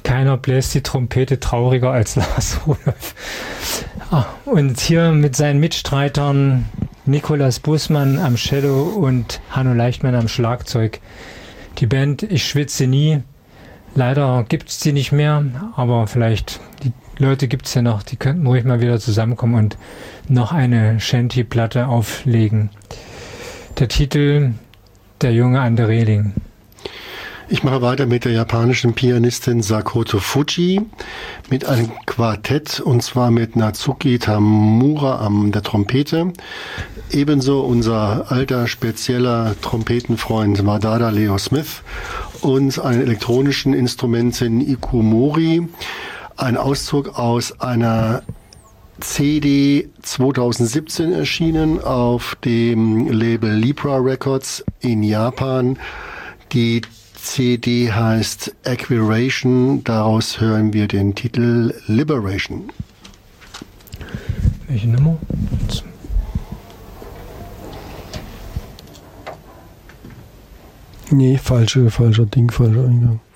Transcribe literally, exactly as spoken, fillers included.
keiner bläst die Trompete trauriger als Lars Rudolph. Ah, und hier mit seinen Mitstreitern Nikolaus Bußmann am Cello und Hanno Leichtmann am Schlagzeug. Die Band Ich schwitze nie. Leider gibt es die nicht mehr, aber vielleicht, die Leute gibt es ja noch, die könnten ruhig mal wieder zusammenkommen und noch eine Shanty-Platte auflegen. Der Titel Der Junge an der Reling. Ich mache weiter mit der japanischen Pianistin Sakoto Fuji mit einem Quartett, und zwar mit Natsuki Tamura an der Trompete. Ebenso unser alter spezieller Trompetenfreund Wadada Leo Smith und eine elektronischen Instrumentin Ikumori. Ein Auszug aus einer C D zweitausendsiebzehn erschienen auf dem Label Libra Records in Japan. Die C D heißt Acquiration, daraus hören wir den Titel Liberation. Welche Nummer? Nee, falsche, falscher Ding, falscher Eingang.